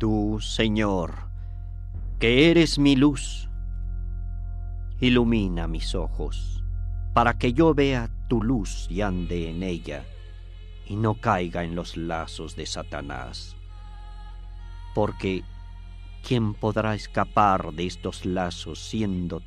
Tú, Señor, que eres mi luz, ilumina mis ojos, para que yo vea tu luz y ande en ella, y no caiga en los lazos de Satanás. Porque ¿quién podrá escapar de estos lazos siendo